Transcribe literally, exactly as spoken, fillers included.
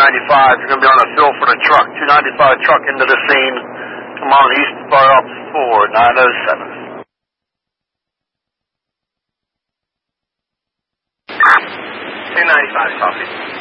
ninety-five. You're going to be on a fill for the truck. two ninety-five truck into the scene. Come on, East Fire Ops four nine oh seven. two ninety-five, copy.